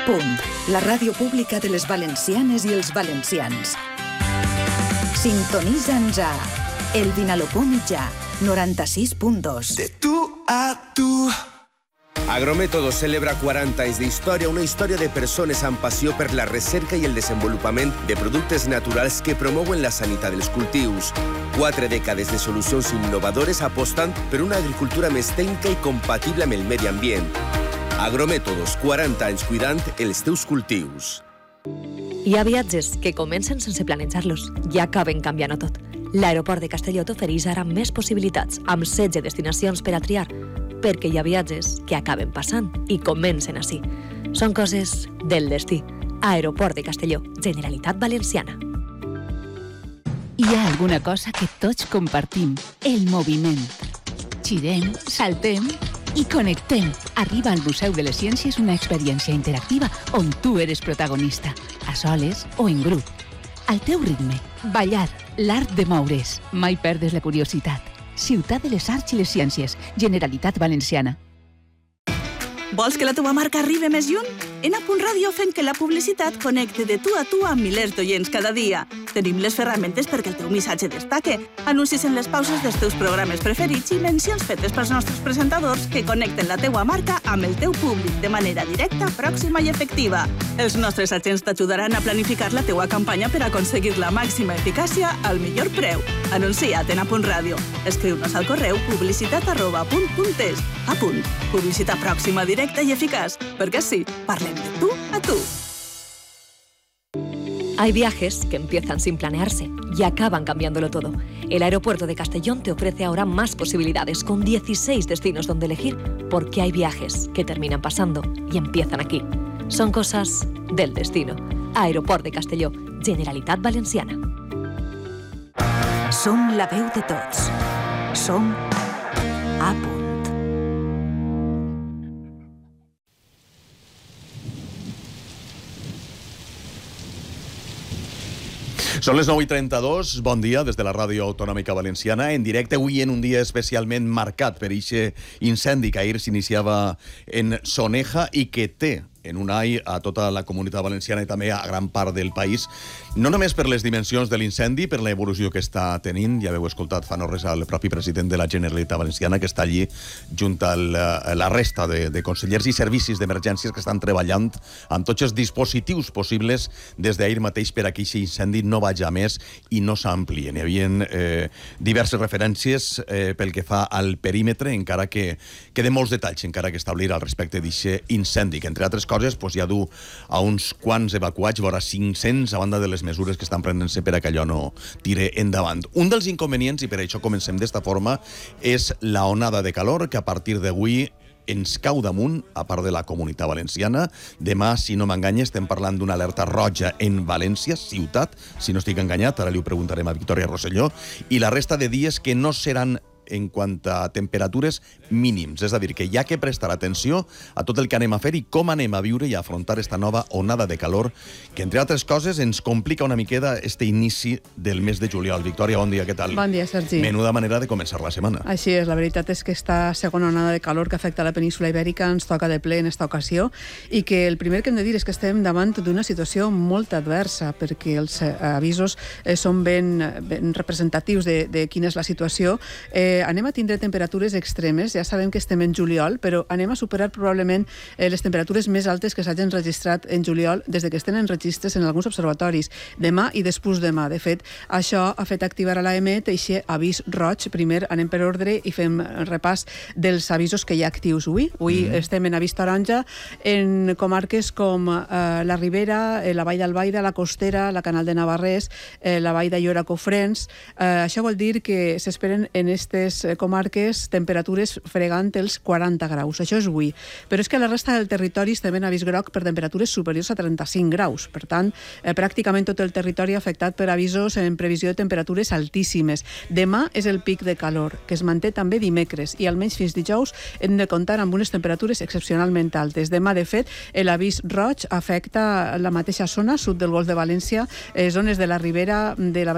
Punt, la ràdio pública de les valencianes i els valencians. Sintonitza'ns a El Vinalopó Mitjà, 96.2. De tu a tu. Agrométodos celebra 40 anys d'història, una història de persones amb passió per la recerca i el desenvolupament de productes naturals que promouen la sanitat dels cultius. 4 dècades de solucions innovadores apostant per una agricultura més tècnica i compatible amb el medi ambient. Agrométodos, 40 anys cuidant els teus cultius. Hi ha viatges que comencen sense planejar-los i acaben canviant-ho tot. L'aeroport de Castelló t'ofereix ara més possibilitats, amb 16 destinacions per a triar, perquè hi ha viatges que acaben passant i comencen així. Són coses del destí. Aeroport de Castelló, Generalitat Valenciana. Hi ha alguna cosa que tots compartim, el moviment. Girem, saltem i connectem. Arriba al Museu de les Ciències una experiència interactiva on tu eres protagonista, a soles o en grup. Al teu ritme, ballar, l'art de moure's. Mai perdes la curiositat. Ciutat de les Arts i les Ciències, Generalitat Valenciana. Vols que la teva marca arribi més lluny? En A.Radio fem que la publicitat connecte de tu a tu amb milers d'oients cada dia. Tenim les ferramentes perquè el teu missatge destaque, anuncis en les pauses dels teus programes preferits i mencions fetes pels nostres presentadors que connecten la teua marca amb el teu públic de manera directa, pròxima i efectiva. Els nostres agents t'ajudaran a planificar la teua campanya per aconseguir la màxima eficàcia al millor preu. Anuncia't en A.Radio. Escriu-nos al correu publicitat@punt.es. A punt. Publicitat pròxima, directa i eficaç. Perquè sí, parlem de tú a tú. Hay viajes que empiezan sin planearse y acaban cambiándolo todo. El aeropuerto de Castellón te ofrece ahora más posibilidades, con 16 destinos donde elegir, porque hay viajes que terminan pasando y empiezan aquí. Son cosas del destino. Aeroport de Castelló, Generalitat Valenciana. Som la veu de tots. Som A Punt. Són les 9:32, bon dia des de la Ràdio Autonòmica Valenciana, en directe avui en un dia especialment marcat per aquest incendi que ahir s'iniciava en Soneja i que té en un all a tota la comunitat valenciana i també a gran part del país, no només per les dimensions de l'incendi, per l'evolució que està tenint. Ja heu escoltat fa no res el propi president de la Generalitat Valenciana, que està allí junt a la resta de consellers i servicis d'emergències que estan treballant amb tots els dispositius possibles des d'ahir mateix per a que aquest incendi no vagi a més i no s'amplien. Hi havia diverses referències pel que fa al perímetre, encara que queden molts detalls encara que establir al respecte d'aquest incendi, que entre altres coses ja du a uns quants evacuats, vora 500, a banda de les mesures que estan prenent-se per a que allò no tire endavant. Un dels inconvenients, i per això comencem d'esta forma, és la onada de calor que a partir d'avui ens cau damunt, a part de la comunitat valenciana. Demà, si no m'enganya, estem parlant d'una alerta roja en València, ciutat, si no estic enganyat, ara li ho preguntarem a Victòria Rosselló, i la resta de dies que no seran en quant a temperatures mínims. És a dir, que hi ha que prestar atenció a tot el que anem a fer i com anem a viure i a afrontar esta nova onada de calor que, entre altres coses, ens complica una miqueta este inici del mes de juliol. Victòria, bon dia, què tal? Bon dia, Sergi. Menuda manera de començar la setmana. Així és, la veritat és que esta segona onada de calor que afecta la península ibèrica ens toca de ple en esta ocasió i que el primer que hem de dir és que estem davant d'una situació molt adversa, perquè els avisos són ben representatius de quina és la situació. Anem a tindre temperatures extremes, ja sabem que estem en juliol, però anem a superar probablement les temperatures més altes que s'hagin registrat en juliol des que estan en registres en alguns observatoris, demà i després demà. De fet, això ha fet activar a l'AEMET aquest avís roig. Primer anem per ordre i fem repàs dels avisos que hi ha actius avui. Avui estem en avís taronja en comarques com la Ribera, la Vall d'Albaida, la Costera, la Canal de Navarrés, la Vall d'Aiora-Cofrents. Això vol dir que s'esperen en aquestes comarques temperatures fregant els 40 graus. Això és avui. Però és que la resta del territori estem en avís groc per temperatures superiors a 35 graus. Per tant, pràcticament tot el territori afectat per avisos en previsió de temperatures altíssimes. Demà és el pic de calor, que es manté també dimecres, i almenys fins dijous hem de comptar amb unes temperatures excepcionalment altes. Demà, de fet, l'avís roig afecta la mateixa zona, sud del Golf de València, zones de la Ribera, de la